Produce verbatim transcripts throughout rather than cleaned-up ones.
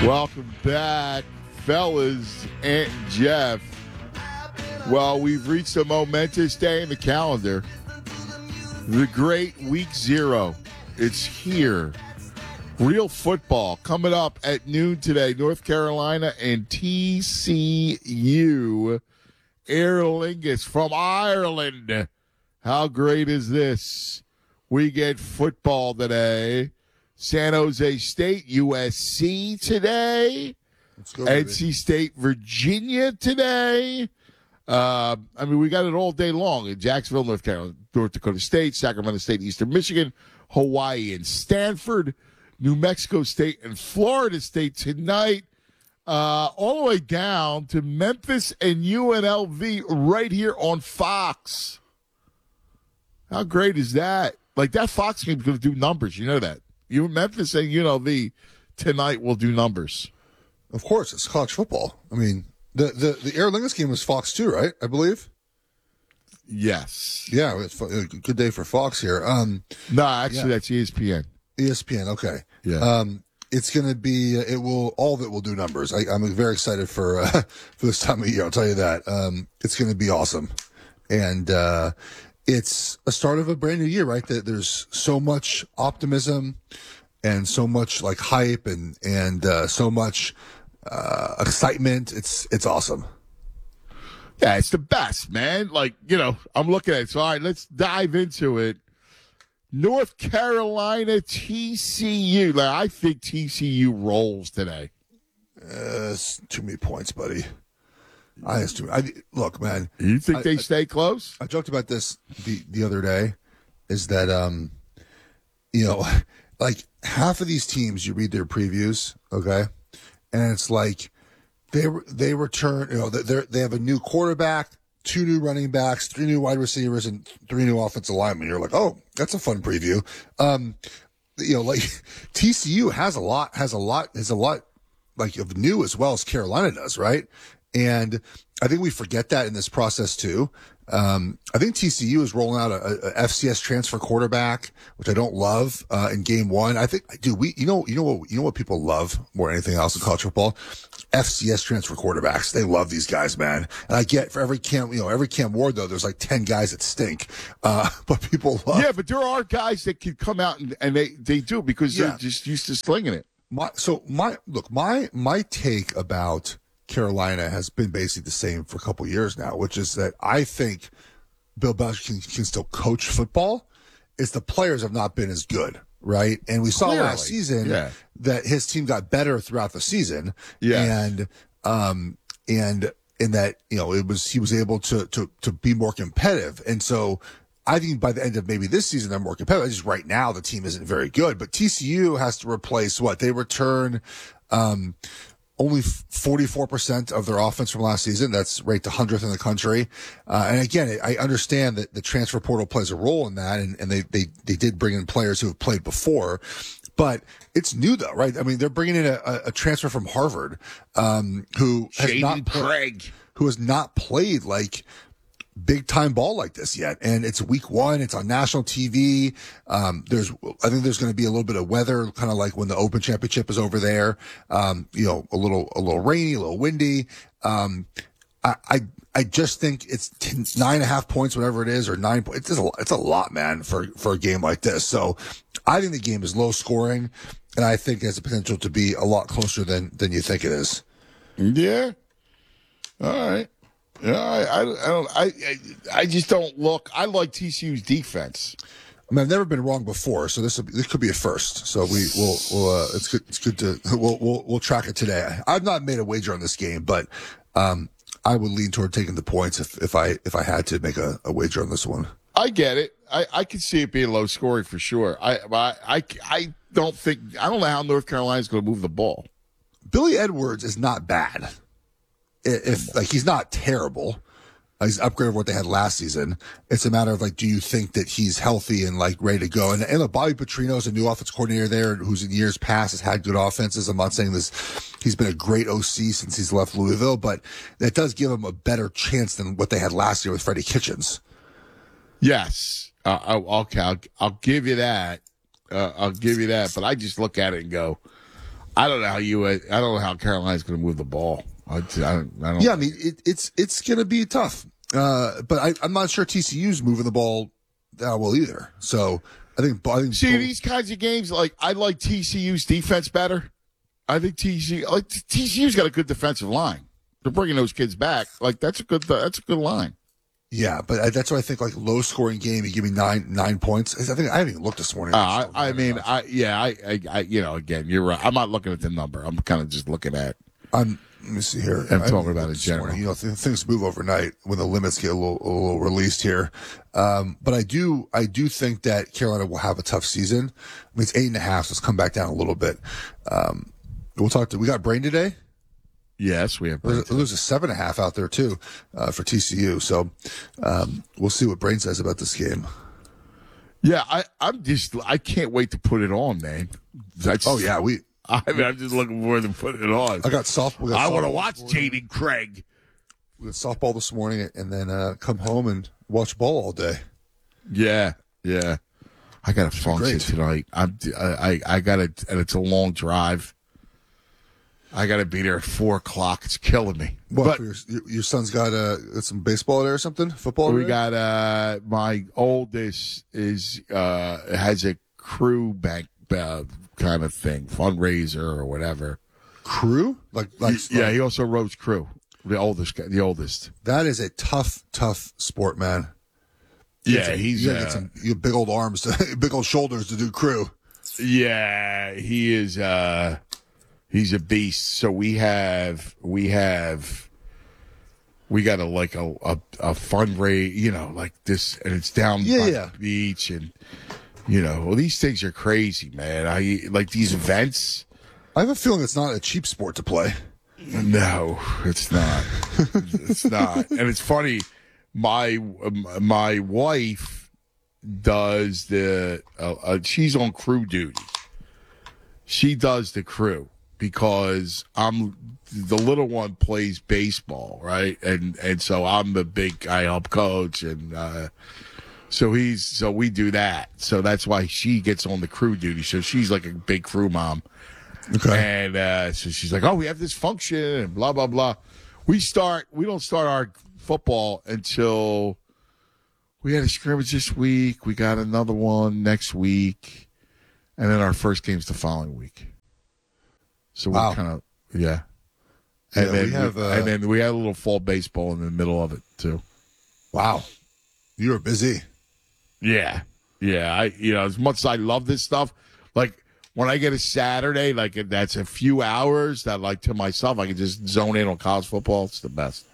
Welcome back, fellas and Jeff. Well, we've reached a momentous day in the calendar. The great week zero. It's here. Real football coming up at noon today. North Carolina and T C U. Aer Lingus from Ireland. How great is this? We get football today. San Jose State, U S C today. Let's go, N C State, Virginia today. Uh, I mean, we got it all day long in Jacksonville, North Carolina, North Dakota State, Sacramento State, Eastern Michigan, Hawaii and Stanford, New Mexico State and Florida State tonight. Uh, all the way down to Memphis and U N L V right here on Fox. How great is that? Like, that Fox game is going to do numbers. You know that. You Memphis and U N L V tonight will do numbers. Of course, it's college football. I mean, the the the Aer Lingus game was Fox too, right? I believe. Yes. Yeah, it's a good day for Fox here. Um, no, actually, yeah. that's E S P N. E S P N. Okay. Yeah. Um, it's going to be. It will. All of it will do numbers. I, I'm very excited for uh, for this time of year. I'll tell you that. Um, it's going to be awesome, and uh, it's a start of a brand new year, right? That there's so much optimism and so much like hype and and uh, so much uh, excitement. It's it's awesome. Yeah, it's the best, man. Like, you know, I'm looking at it. So, all right, let's dive into it. North Carolina, T C U. Like, I think T C U rolls today. Uh, it's too many points, buddy. I, it's too, I look, man. You think I, they I, stay close? I joked about this the, the other day. Is that um, you know, like half of these teams, you read their previews, okay, and it's like they they return. You know, they they have a new quarterback, two new running backs, three new wide receivers, and three new offensive linemen. You're like, oh, that's a fun preview. Um, you know, like T C U has a lot, has a lot, has a lot like of new as well as Carolina does, right? And I think we forget that in this process too. Um, I think T C U is rolling out a, a F C S transfer quarterback, which I don't love, uh, in game one. I think, dude, we, you know, you know what, you know what people love more than anything else in college football? F C S transfer quarterbacks. They love these guys, man. And I get for every Cam, you know, every Cam Ward though, there's like ten guys that stink. Uh, but people love. Yeah, but there are guys that can come out and, and they, they do because Yeah. they're just used to slinging it. My, so my, look, my, my take about Carolina has been basically the same for a couple years now, which is that I think Bill Belichick can, can still coach football. It's the players have not been as good, right? And we saw Clearly. last season Yeah. that his team got better throughout the season. Yes. And, um, and in that, you know, it was, he was able to, to, to be more competitive. And so I think by the end of maybe this season, they're more competitive. Just right now, the team isn't very good, but T C U has to replace what they return, um, only forty-four percent of their offense from last season. That's ranked one hundredth in the country. Uh, and again, I understand that the transfer portal plays a role in that, and, and they, they, they did bring in players who have played before, but it's new though, right? I mean, they're bringing in a, a transfer from Harvard, um, who has Jaden not, Craig. who has not played like big time ball like this yet. And it's week one. It's on national T V. Um, there's, I think there's going to be a little bit of weather, kind of like when the Open Championship is over there. Um, you know, a little, a little rainy, a little windy. Um, I, I, I just think it's ten, nine and a half points, whatever it is, or nine points. It's a, it's a lot, man, for, for a game like this. So I think the game is low scoring, and I think it has the potential to be a lot closer than, than you think it is. Yeah. All right. Yeah, I, I, I don't. I, I, I just don't look. I like T C U's defense. I mean, I've never been wrong before, so this will be, this could be a first. So we will. We'll, uh, it's good. It's good to. We'll, we'll we'll track it today. I've not made a wager on this game, but um, I would lean toward taking the points if, if I if I had to make a, a wager on this one. I get it. I, I can see it being low scoring for sure. I I I, I don't think. I don't know how North Carolina's going to move the ball. Billy Edwards is not bad. If like he's not terrible, he's upgraded what they had last season. It's a matter of like, do you think that he's healthy and like ready to go? And, and look, Bobby Petrino is a new offense coordinator there, who's in years past has had good offenses. I'm not saying this; he's been a great O C since he's left Louisville, but that does give him a better chance than what they had last year with Freddie Kitchens. Yes, uh, I'll, I'll I'll give you that. Uh, I'll give you that. But I just look at it and go, I don't know how you. I don't know how Carolina's going to move the ball. I, I don't. I don't Yeah, I mean it, it's it's going to be tough, uh, but I, I'm not sure T C U's moving the ball that well either. So I think I think see both, these kinds of games. Like I like T C U's defense better. I think T C U like T C U's got a good defensive line. They're bringing those kids back. Like that's a good. That's a good line. Yeah, but I, that's why I think like low scoring game. You give me nine nine points. I think I haven't even looked this morning. Uh, I, I mean, I yeah, I, I, I, you know, again, you're right. I'm not looking at the number. I'm kind of just looking at. I'm. Let me see here. I'm I talking about it general. Morning. You know, th- things move overnight when the limits get a little, a little released here. Um, but I do, I do think that Carolina will have a tough season. I mean, it's eight and a half, so it's come back down a little bit. Um, we'll talk to. We got Brain today. Yes, we have. There's, there's a seven and a half out there too uh, for T C U. So um, we'll see what Brain says about this game. Yeah, I, I'm just. I can't wait to put it on, man. That's, Oh yeah, we. I mean, I'm just looking forward to putting it on. I got softball. I want to watch Jaden Craig. We got softball this morning, and then uh, come home and watch ball all day. Yeah, yeah. I got a function Great. tonight. I'm. I. I, I got it, and it's a long drive. I got to be there at four o'clock. It's killing me. What? But For your, your, your son's got uh, some baseball there or something? Football? we there? got uh my oldest is uh has a crew bank uh, kind of thing, fundraiser or whatever. Crew? Like, like, Yeah, he also rows crew. The oldest, guy- the oldest. that is a tough, tough sport, man. Yeah, You he's gotta uh, get some you have big old arms, to, big old shoulders to do crew. yeah, he is. uh He's a beast. So we have we have we got a like a a, a fundraiser, you know, like this, and it's down Yeah, by yeah. the beach, and you know, well, these things are crazy, man. I like these events. I have a feeling it's not a cheap sport to play. No, it's not. It's not. And it's funny. My my wife does the. Uh, uh, she's on crew duty. She does the crew because I'm the little one plays baseball, right? And and so I'm the big guy, help coach, and uh, so he's so we do that. So that's why she gets on the crew duty. So she's like a big crew mom. Okay. And uh, so she's like, "Oh, we have this function and blah blah blah." We start. We don't start our football until we had a scrimmage this week. We got another one next week, and then our first game's the following week. So Wow. we're kind of yeah. And Yeah, then we have, uh, and then we had a little fall baseball in the middle of it too. Wow. You were busy. Yeah, yeah. I you know as much as I love this stuff, like. When I get a Saturday, like that's a few hours that, like to myself, I can just zone in on college football. It's the best.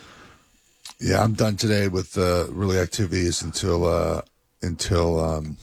Yeah, I'm done today with uh, really activities until uh, until um,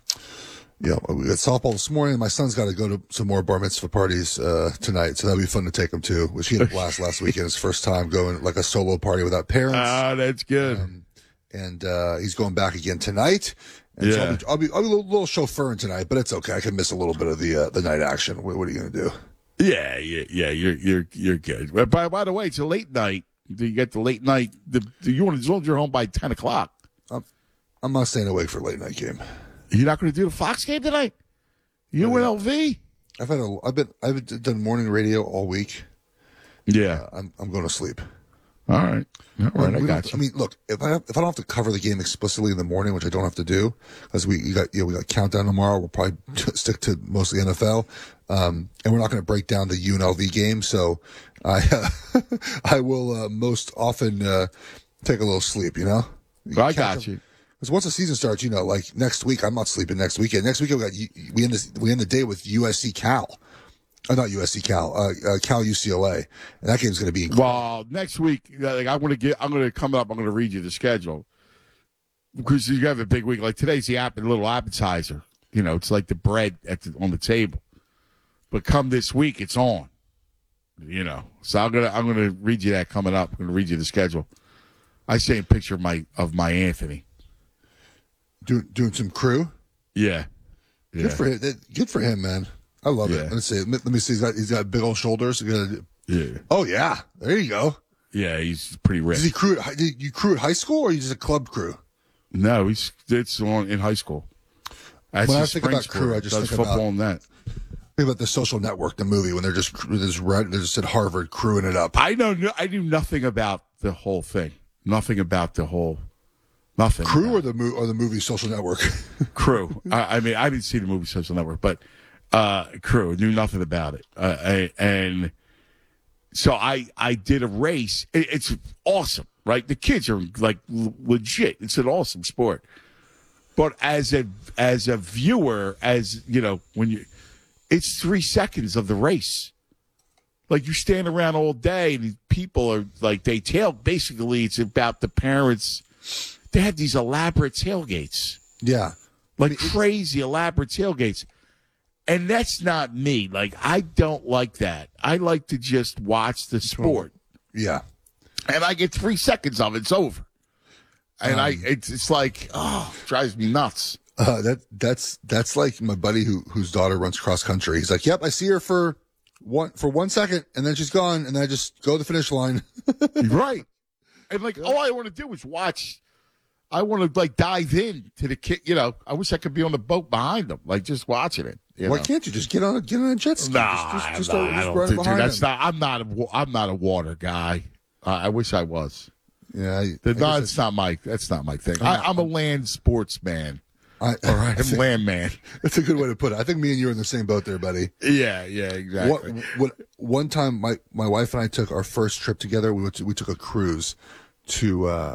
you know we got softball this morning. My son's got to go to some more bar mitzvah parties uh, tonight, so that'll be fun to take him to. Which he had a blast last weekend. His first time going like a solo party without parents. Ah, that's good. Um, and uh, he's going back again tonight. And so Yeah. I'll be, I'll be, I'll be a little, little chauffeuring tonight, but it's okay. I can miss a little bit of the uh, the night action. What, what are you going to do? Yeah, yeah, yeah. You're you're you're good. But by by the way, it's a late night. You get the late night. The, the you want as long as you're home by ten o'clock. I'm not staying awake for a late night game. You're not going to do the Fox game tonight. You and L V. I've had a, I've been, I've done morning radio all week. Yeah. Uh, I'm, I'm going to sleep. All right. All right. We I don't- got you. I mean, look, if I have, if I don't have to cover the game explicitly in the morning, which I don't have to do, because we you got you know we got countdown tomorrow, we'll probably stick to mostly N F L, um, and we're not going to break down the U N L V game. So I uh, I will uh, most often uh, take a little sleep. You know, I got you. Because once the season starts, you know, like next week, I'm not sleeping next weekend. Next week we got we end this, we end the day with U S C Cal. Oh, not U S C Cal, uh, uh, Cal U C L A, and that game's going to be incredible. Well, next week, like, I'm going to get. I'm going to come up. I'm going to read you the schedule because you have a big week. Like today's the app, little appetizer. You know, it's like the bread at the, on the table. But come this week, it's on. You know, so I'm gonna I'm gonna read you that coming up. I'm gonna read you the schedule. I see a picture of my of my Anthony. Doing doing some crew. Yeah, yeah. Good for him. Good for him, man. I love Yeah. it. Let me see. Let me see. He's got he's got big old shoulders. He's got- Yeah, oh yeah, there you go. yeah. He's pretty rich. Did he crew? At, did you crew at high school or you just a club crew? No, he's it's on in high school. That's When I his think spring about crew, sport. I just Does think football about- and that. Think about The Social Network, the movie, when they're just they're just, they're just at Harvard crewing it up. I know. I knew nothing about the whole thing. Nothing about the whole. Nothing. Crew or the mo- or the movie Social Network. Crew. I, I mean, I didn't see the movie Social Network, but uh, Crew, knew nothing about it, uh, I, and so I I did a race. It, it's awesome, right? The kids are like l- legit. It's an awesome sport. But as a as a viewer, as you know, when you, it's three seconds of the race. Like you stand around all day, and people are like they tail. Basically, it's about the parents. They had these elaborate tailgates. Yeah, like I mean, crazy elaborate tailgates, and that's not me. Like I don't like that. I like to just watch the sport. Yeah, and I get three seconds of it. It's over. And um, I, it's it's like, oh, it drives me nuts. Uh, that that's that's like my buddy who whose daughter runs cross country. He's like, "Yep, I see her for one for one second, and then she's gone, and then I just go to the finish line." Right. And like, all I want to do is watch. I want to like dive in to the kid. You know, I wish I could be on the boat behind them, like just watching it. You Why know? can't you just get on a, get on a jet ski? Nah, just, just, just, nah, start, I just don't run think, dude, behind that's them. not. I'm not. A, I'm not a water guy. Uh, I wish I was. Yeah, I, the, I no, it's not my. That's not my thing. I'm, I, not, I'm a land sports man. I, All right, I'm think, land man. That's a good way to put it. I think me and you are in the same boat there, buddy. Yeah, yeah, exactly. What, what, one time, my, my wife and I took our first trip together. We went to, we took a cruise to uh,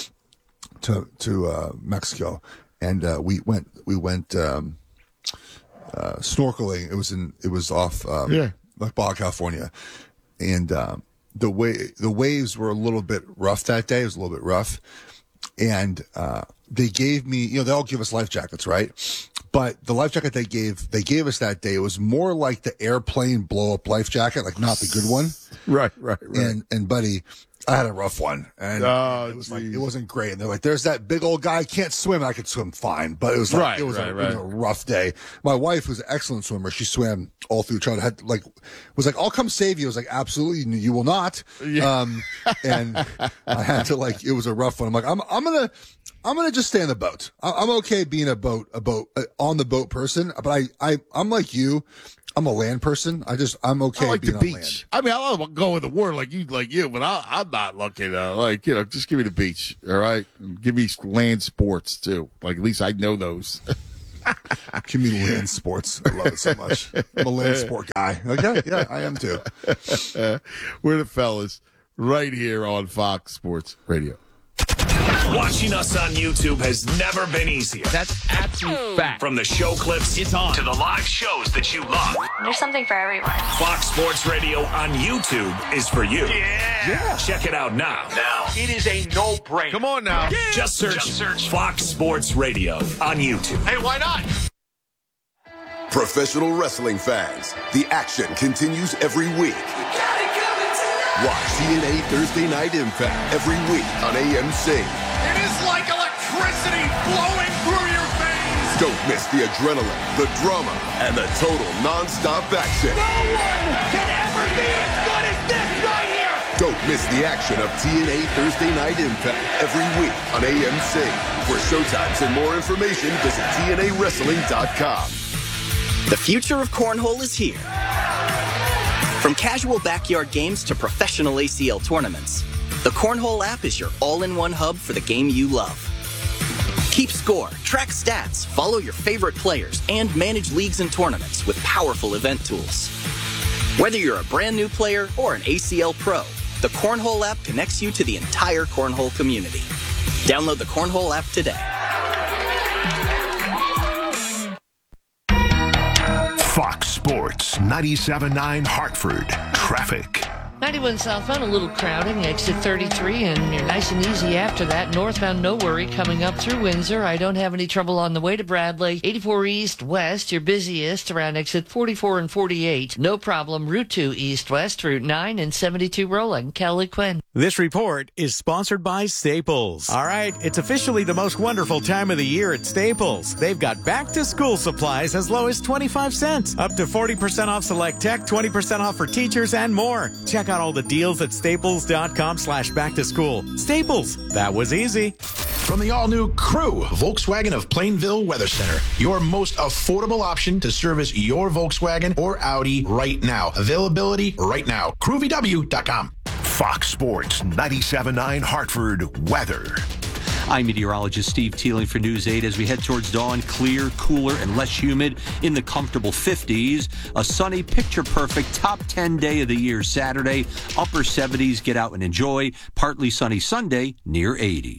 to to uh, Mexico, and uh, we went we went um, uh, snorkeling. It was in it was off um, yeah. like Baja California, and um, the way the waves were a little bit rough that day. It was a little bit rough, and uh, they gave me, you know, they all give us life jackets, right? But the life jacket they gave, they gave us that day, it was more like the airplane blow up life jacket, like not the good one. Right, right, right. And, and buddy, I had a rough one, and oh, it was like, it wasn't great. And they're like, there's that big old guy, can't swim. I could swim fine, but it was like, right, it was right, a, right. you know, rough day. My wife was an excellent swimmer. She swam all through, tried, had like, was like, I'll come save you. I was like, absolutely, you will not. Yeah. Um, and I had to like, it was a rough one. I'm like, I'm, I'm gonna, I'm gonna just stay on the boat. I, I'm okay being a boat, a boat, uh, on the boat person, but I, I, I'm like you. I'm a land person. I just, I'm okay I like being the on beach. land. I mean, I love going to the water like you, like you, but I, I'm not looking. Uh, like you know, just give me the beach, all right? Give me land sports too. Like at least I know those. Give me land sports. I love it so much. I'm a land sport guy. Okay, yeah, I am too. We're the fellas right here on Fox Sports Radio. Watching us on YouTube has never been easier. That's absolute fact. From the show clips it's on. to the live shows that you love. There's something for everyone. Fox Sports Radio on YouTube is for you. Yeah. yeah. Check it out now. Now. It is a no-brainer. Come on now. Yeah. Just search, Just search Fox Sports Radio on YouTube. Hey, why not? Professional wrestling fans, the action continues every week. Watch T N A Thursday Night Impact every week on A M C. It is like electricity flowing through your veins. Don't miss the adrenaline, the drama, and the total non-stop action. No one can ever be as good as this right here. Don't miss the action of T N A Thursday Night Impact every week on A M C. For showtimes and more information, visit T N A wrestling dot com. The future of cornhole is here. From casual backyard games to professional A C L tournaments, the Cornhole app is your all-in-one hub for the game you love. Keep score, track stats, follow your favorite players, and manage leagues and tournaments with powerful event tools. Whether you're a brand new player or an A C L pro, the Cornhole app connects you to the entire Cornhole community. Download the Cornhole app today. Fox Sports ninety-seven point nine Hartford. Traffic. ninety-one southbound, a little crowding, exit thirty-three, and you're nice and easy after that. Northbound, no worry, coming up through Windsor. I don't have any trouble on the way to Bradley. eighty-four east west, your busiest around exit forty-four and forty-eight. No problem. Route two east west, Route nine and seventy-two rolling. Kelly Quinn. This report is sponsored by Staples. All right, it's officially the most wonderful time of the year at Staples. They've got back-to-school supplies as low as twenty-five cents, up to forty percent off select tech, twenty percent off for teachers, and more. Check out all the deals at staples dot com slash back to school. Staples, that was easy. From the all-new Crew, Volkswagen of Plainville Weather Center. Your most affordable option to service your Volkswagen or Audi right now. Availability right now. crew v w dot com. Fox Sports ninety-seven point nine Hartford weather. I'm meteorologist Steve Teeling for News eight. As we head towards dawn, clear, cooler, and less humid in the comfortable fifties. A sunny, picture-perfect top ten day of the year Saturday. Upper seventies, get out and enjoy. Partly sunny Sunday, near eighty.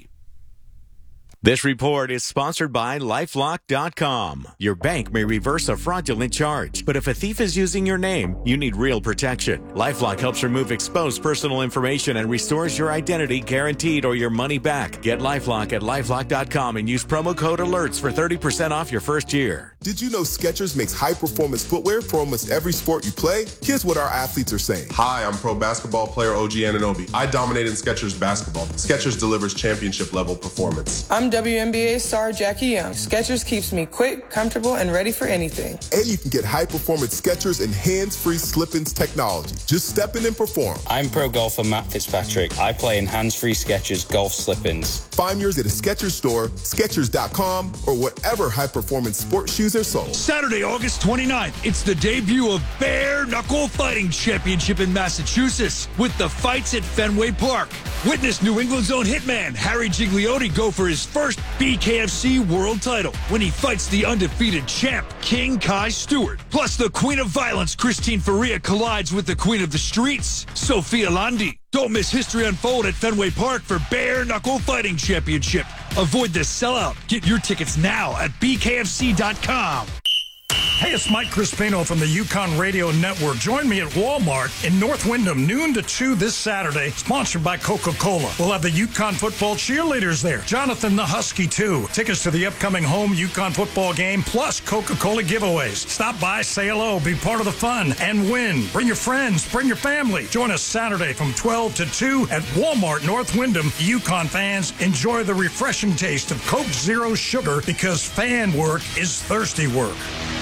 This report is sponsored by LifeLock dot com. Your bank may reverse a fraudulent charge, but if a thief is using your name, you need real protection. LifeLock helps remove exposed personal information and restores your identity guaranteed or your money back. Get LifeLock at LifeLock dot com and use promo code ALERTS for thirty percent off your first year. Did you know Skechers makes high-performance footwear for almost every sport you play? Here's what our athletes are saying. Hi, I'm pro basketball player O G Anunoby. I dominated Skechers basketball. Skechers delivers championship-level performance. I'm W N B A star Jackie Young. Skechers keeps me quick, comfortable, and ready for anything. And you can get high-performance Skechers and hands-free slip-ins technology. Just step in and perform. I'm pro golfer Matt Fitzpatrick. I play in hands-free Skechers golf slip-ins. Find yours at a Skechers store, Skechers dot com, or whatever high-performance sports shoes are sold. Saturday, August twenty-ninth, it's the debut of Bare Knuckle Fighting Championship in Massachusetts with the fights at Fenway Park. Witness New England's own hitman, Harry Gigliotti, go for his first B K F C world title when he fights the undefeated champ, King Kai Stewart. Plus, the Queen of Violence, Christine Faria, collides with the Queen of the Streets, Sophia Landi. Don't miss history unfold at Fenway Park for Bare Knuckle Fighting Championship. Avoid the sellout. Get your tickets now at b k f c dot com. Hey, it's Mike Crispino from the UConn Radio Network. Join me at Walmart in North Windham, noon to two this Saturday, sponsored by Coca-Cola. We'll have the UConn football cheerleaders there. Jonathan the Husky, too. Tickets to the upcoming home UConn football game, plus Coca-Cola giveaways. Stop by, say hello, be part of the fun, and win. Bring your friends, bring your family. Join us Saturday from twelve to two at Walmart North Windham. UConn fans, enjoy the refreshing taste of Coke Zero Sugar, because fan work is thirsty work.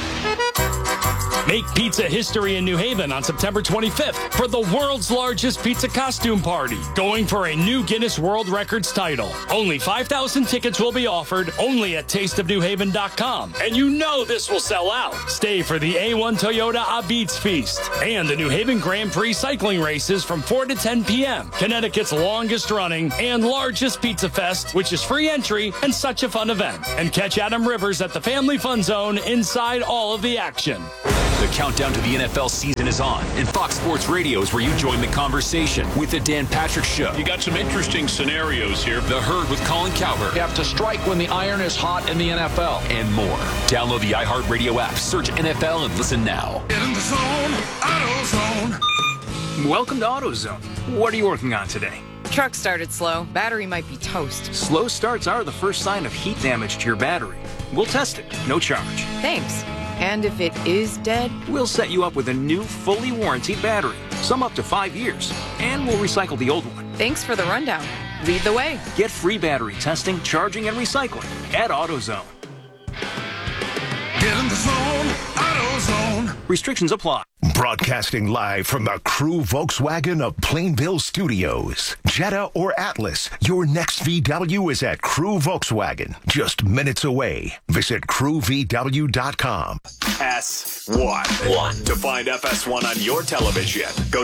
Make pizza history in New Haven on September twenty-fifth for the world's largest pizza costume party, going for a new Guinness World Records title. Only five thousand tickets will be offered, only at taste of new haven dot com. And you know this will sell out. Stay for the A one Toyota Abitz Feast and the New Haven Grand Prix cycling races from four to ten p.m. Connecticut's longest running and largest pizza fest, which is free entry and such a fun event. And catch Adam Rivers at the Family Fun Zone inside all of the action. The countdown to the N F L season is on, and Fox Sports Radio is where you join the conversation with the Dan Patrick Show. You got some interesting scenarios here. The Herd with Colin Cowherd. You have to strike when the iron is hot in the N F L. And more. Download the iHeartRadio app, search N F L, and listen now. Get in the zone, AutoZone. Welcome to AutoZone. What are you working on today? Truck started slow. Battery might be toast. Slow starts are the first sign of heat damage to your battery. We'll test it. No charge. Thanks. And if it is dead? We'll set you up with a new, fully warranted battery. Some up to five years. And we'll recycle the old one. Thanks for the rundown. Lead the way. Get free battery testing, charging, and recycling at AutoZone. Get in the zone, AutoZone. Restrictions apply. Broadcasting live from the Crew Volkswagen of Plainville Studios. Jetta or Atlas, your next V W is at Crew Volkswagen. Just minutes away. Visit crew v w dot com. S one. One. To find F S one on your television, go to